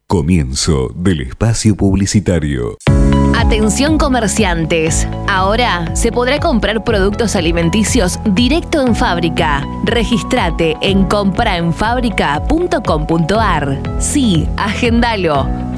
Comienzo del espacio publicitario. Atención comerciantes, ahora se podrá comprar productos alimenticios directo en fábrica. Regístrate en compraenfabrica.com.ar. Sí, agendalo.